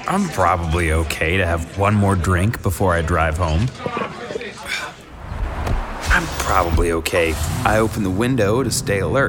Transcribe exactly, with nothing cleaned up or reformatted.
I'm probably okay to have one more drink before I drive home. I'm probably okay. I open the window to stay alert.